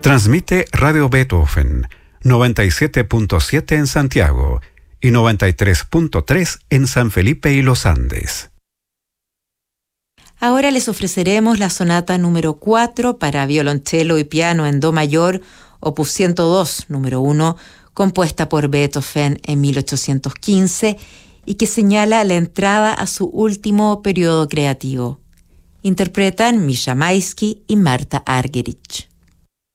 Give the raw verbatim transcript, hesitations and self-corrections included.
Transmite Radio Beethoven, noventa y siete punto siete en Santiago y noventa y tres punto tres en San Felipe y Los Andes. Ahora les ofreceremos la sonata número cuatro para violonchelo y piano en do mayor, opus ciento dos, número uno, compuesta por Beethoven en mil ochocientos quince y que señala la entrada a su último periodo creativo. Interpretan Misha Maisky y Marta Argerich.